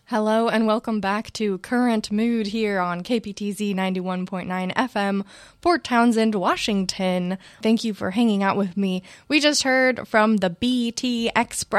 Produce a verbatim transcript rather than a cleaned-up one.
Hello and welcome back to Current Mood here on K P T Z ninety-one point nine F M, Port Townsend, Washington. Thank you for hanging out with me. We just heard from the B T Express